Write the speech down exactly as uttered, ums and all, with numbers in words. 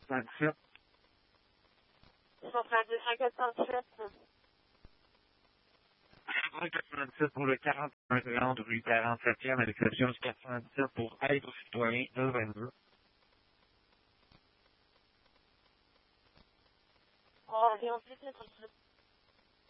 quatre-vingt-dix-sept. soixante-dix à quatre-vingt-dix-sept. quatre-vingt-dix-sept pour le quarante et un trente rue quarante-septième, à l'exception du quatre-vingt-dix-sept pour être citoyen de vingt-deux. Oh, et ensuite, c'est comme ça.